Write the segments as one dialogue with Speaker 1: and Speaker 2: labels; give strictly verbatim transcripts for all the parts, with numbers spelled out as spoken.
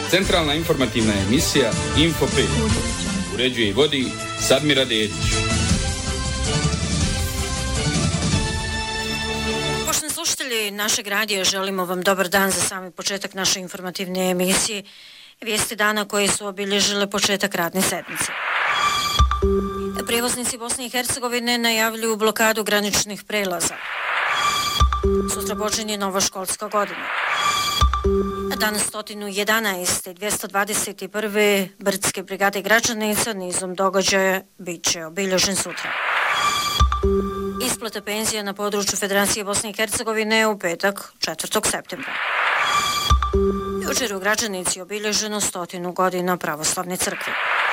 Speaker 1: Centralna informativna emisija Info pet. Uređuje i vodi Sadmira Dedić.
Speaker 2: Poštovani slušatelji našeg radija, želimo vam dobar dan za sami početak naše informativne emisije. Vijesti dana koje su obilježile početak radne sedmice. Prijevoznici Bosne i Hercegovine najavljuju blokadu graničnih prelaza. Sutra počinje nova školska godina. Danas sto jedanaest. dvjesto dvadeset prve Brdske brigade Gračanica nizom događaja bit će obilježen sutra. Isplata penzija na području Federacije Bosne i Hercegovine u petak četvrtog septembra. Jučer u Gračanici obilježeno stotinu godina pravoslavne crkve.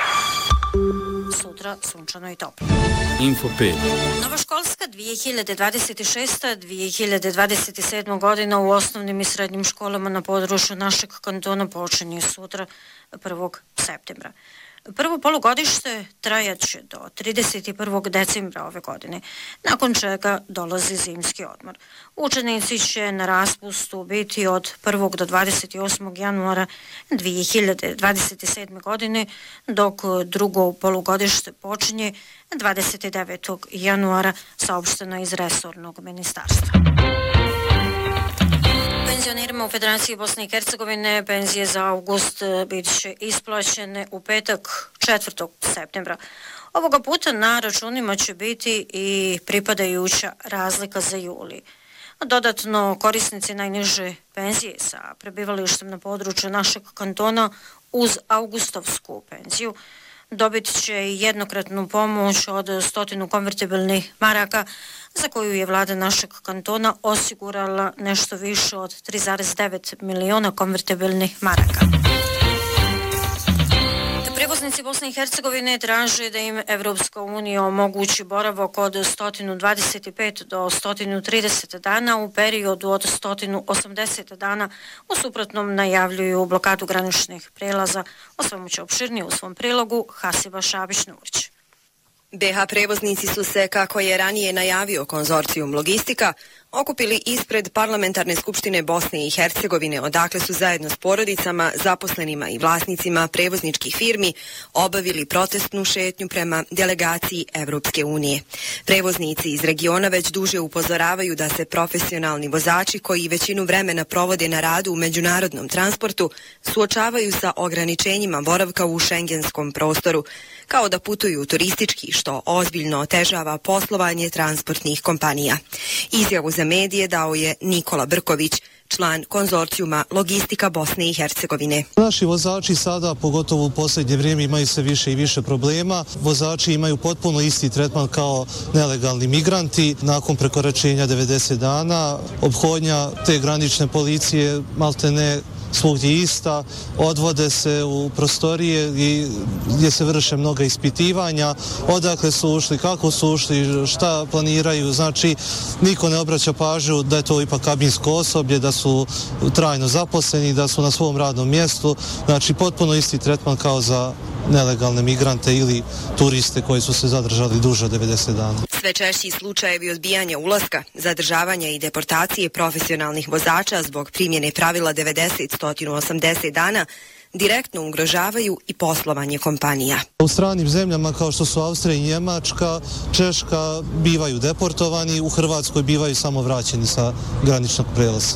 Speaker 2: Sutra sunčano i toplo.
Speaker 1: Info pet.
Speaker 2: Nova školska dvije hiljade dvadeset šesta dvije hiljade dvadeset sedma godina u osnovnim i srednjim školama na području našeg kantona počinje sutra prvog septembra. Prvo polugodište trajat će do trideset prvog decembra ove godine, nakon čega dolazi zimski odmor. Učenici će na raspustu biti od prvog do dvadeset osmog januara dvije hiljade dvadeset sedme godine, dok drugo polugodište počinje dvadeset devetog januara, saopšteno iz resornog ministarstva. Penzionerima u Federaciji Bosne i Hercegovine penzije za avgust bit će isplaćene u petak četvrtog septembra. Ovoga puta na računima će biti i pripadajuća razlika za juli. Dodatno, korisnici najniže penzije sa prebivalištem na području našeg kantona uz augustovsku penziju dobit će jednokratnu pomoć od stotinu konvertibilnih maraka, za koju je vlada našeg kantona osigurala nešto više od tri zarez devet miliona konvertibilnih maraka. Prijevoznici Bosne i Hercegovine traže da im Evropska unija omogući boravak od sto dvadeset pet do sto trideset dana u periodu od sto osamdeset dana, u suprotnom najavljuju blokadu graničnih prelaza. O svemu će opširnije u svom prilogu Hasiba Šabić-Nurić.
Speaker 3: be ha prevoznici su se, kako je ranije najavio konzorcijum Logistika, okupili ispred Parlamentarne skupštine Bosne i Hercegovine, odakle su zajedno s porodicama, zaposlenima i vlasnicima prevozničkih firmi obavili protestnu šetnju prema delegaciji Evropske unije. Prevoznici iz regiona već duže upozoravaju da se profesionalni vozači, koji većinu vremena provode na radu u međunarodnom transportu, suočavaju sa ograničenjima boravka u šengenskom prostoru, kao da putuju turistički, što ozbiljno otežava poslovanje transportnih kompanija. Izjavu za medije dao je Nikola Brković, član konzorcijuma Logistika Bosne i Hercegovine.
Speaker 4: Naši vozači sada, pogotovo u posljednje vrijeme, imaju sve više i više problema. Vozači imaju potpuno isti tretman kao nelegalni migranti. Nakon prekoračenja devedeset dana, ophodnja te granične policije maltene svugdje ista, odvode se u prostorije i gdje se vrše mnoga ispitivanja, odakle su ušli, kako su ušli, šta planiraju, znači niko ne obraća pažnju da je to ipak kabinsko osoblje, da su trajno zaposleni, da su na svom radnom mjestu, znači potpuno isti tretman kao za nelegalne migrante ili turiste koji su se zadržali duže od devedeset dana.
Speaker 3: Sve češći slučajevi odbijanja ulaska, zadržavanja i deportacije profesionalnih vozača zbog primjene pravila devedeset do sto osamdeset dana direktno ugrožavaju i poslovanje kompanija.
Speaker 4: U stranim zemljama kao što su Austrija i Njemačka, Češka bivaju deportovani, u Hrvatskoj bivaju samo vraćeni sa graničnog prelaza.